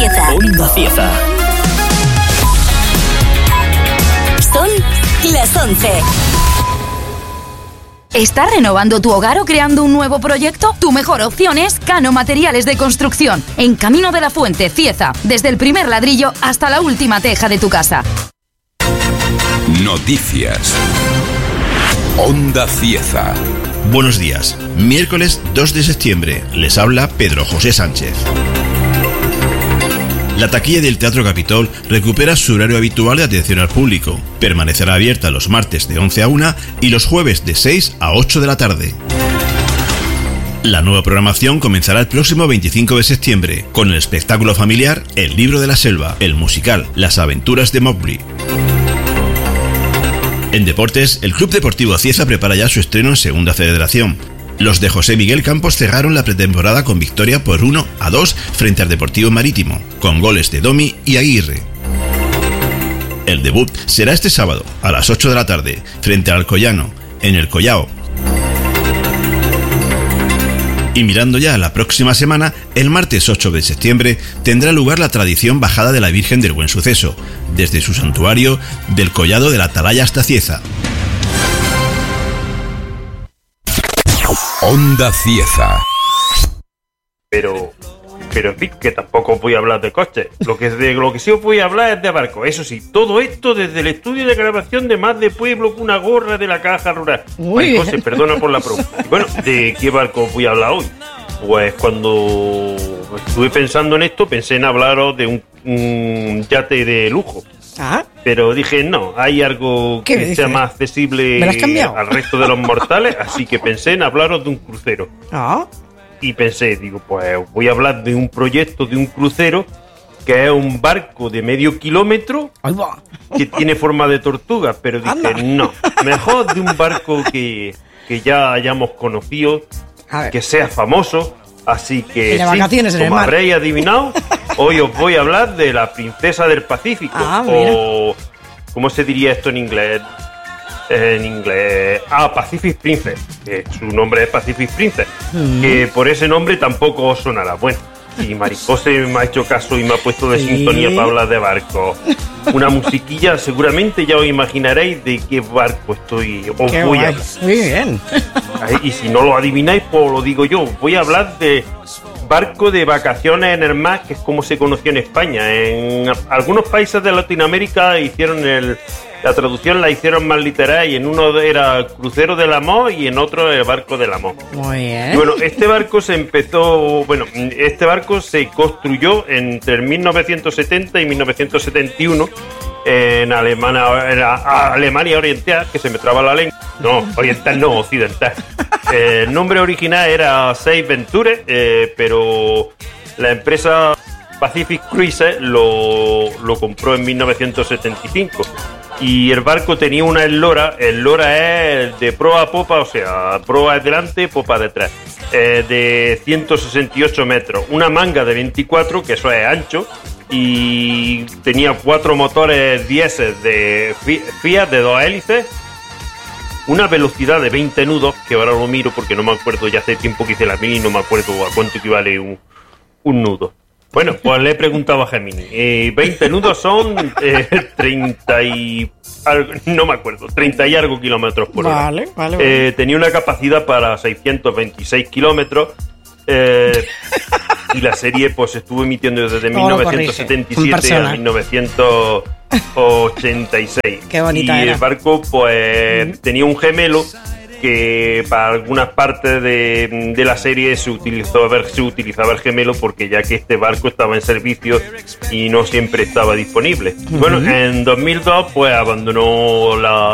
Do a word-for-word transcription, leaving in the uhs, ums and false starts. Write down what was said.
Cieza. Onda Cieza. Son las once. ¿Estás renovando tu hogar o creando un nuevo proyecto? Tu mejor opción es Cano Materiales de Construcción, en Camino de la Fuente, Cieza, desde el primer ladrillo hasta la última teja de tu casa. Noticias. Onda Cieza. Buenos días. Miércoles dos de septiembre. Les habla Pedro José Sánchez. La taquilla del Teatro Capitol recupera su horario habitual de atención al público. Permanecerá abierta los martes de once a una y los jueves de seis a ocho de la tarde. La nueva programación comenzará el próximo veinticinco de septiembre con el espectáculo familiar El Libro de la Selva, el musical Las Aventuras de Mowgli. En deportes, el Club Deportivo Cieza prepara ya su estreno en Segunda Federación. Los de José Miguel Campos cerraron la pretemporada con victoria por uno a dos frente al Deportivo Marítimo, con goles de Domi y Aguirre. El debut será este sábado, a las ocho de la tarde, frente al Alcoyano, en el Collao. Y mirando ya a la próxima semana, el martes ocho de septiembre tendrá lugar la tradición bajada de la Virgen del Buen Suceso, desde su santuario del Collado de la Atalaya hasta Cieza. Onda Cieza. Pero, pero en fin, que tampoco voy a hablar de coches. Lo que, de, lo que sí os voy a hablar es de barcos. Eso sí, todo esto desde el estudio de grabación de Más de Pueblo que una gorra de la Caja Rural. Ay, José, perdona por la pregunta. Bueno, ¿de qué barco os voy a hablar hoy? Pues cuando estuve pensando en esto, pensé en hablaros de un, un yate de lujo. ¿Ah? Pero dije, no, hay algo que sea dices? más accesible al resto de los mortales, así que pensé en hablaros de un crucero. ¿Ah? Y pensé, digo, pues voy a hablar de un proyecto de un crucero que es un barco de medio kilómetro que tiene forma de tortuga, pero dije, Anda. no, mejor de un barco que, que ya hayamos conocido, que sea famoso. Así que, sí, vacaciones en como el mar. Habréis adivinado, hoy os voy a hablar de la Princesa del Pacífico. Ah, o, ¿cómo se diría esto en inglés? En inglés... Ah, Pacific Princess, que su nombre es Pacific Princess, mm. que por ese nombre tampoco os sonará. Bueno, y Maricose me ha hecho caso y me ha puesto de ¿Sí? sintonía para hablar de barco. Una musiquilla, seguramente ya os imaginaréis de qué barco estoy os qué voy guay. a hablar. Muy bien. Y si no lo adivináis, pues lo digo yo. Voy a hablar de barco de vacaciones en el mar, que es como se conoció en España. En algunos países de Latinoamérica hicieron el... La traducción la hicieron más literal y en uno era Crucero del Amor y en otro el Barco del Amor. Muy bien. Y bueno, este barco se empezó, bueno, este barco se construyó entre mil novecientos setenta y mil novecientos setenta y uno en Alemania, en Alemania Oriental, que se me traba la lengua. No, oriental no, occidental. El nombre original era Seis Ventures, eh, pero la empresa Pacific Cruises lo, lo compró en mil novecientos setenta y cinco. Y el barco tenía una eslora, eslora es de proa a popa, o sea, proa es delante, popa detrás, eh, de ciento sesenta y ocho metros, una manga de veinticuatro, que eso es ancho, y tenía cuatro motores diésel de Fiat de dos hélices, una velocidad de veinte nudos, que ahora lo miro porque no me acuerdo, ya hace tiempo que hice la mili y no me acuerdo a cuánto equivale un, un nudo. Bueno, pues le he preguntado a Gemini. Eh, veinte nudos son eh, treinta y... Algo, no me acuerdo, treinta y algo kilómetros por hora. Vale, vale. vale. Eh, tenía una capacidad para seiscientos veintiséis kilómetros. Eh, y la serie pues estuvo emitiendo desde no, mil novecientos setenta y siete a mil novecientos ochenta y seis. Qué bonita y era. El barco pues mm. tenía un gemelo que para algunas partes de, de la serie se utilizó se utilizaba el gemelo porque ya que este barco estaba en servicio y no siempre estaba disponible. Uh-huh. Bueno, en dos mil dos pues abandonó la